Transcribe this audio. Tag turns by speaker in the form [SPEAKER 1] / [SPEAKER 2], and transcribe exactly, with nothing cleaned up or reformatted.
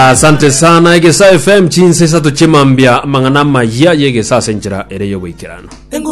[SPEAKER 1] Asante sana Egesa F M chinse sato chimambia mangana maya yegesa senjira ere yo wikirano.